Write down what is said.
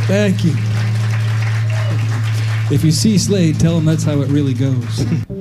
Thank you. If you see Slade, tell him that's how it really goes.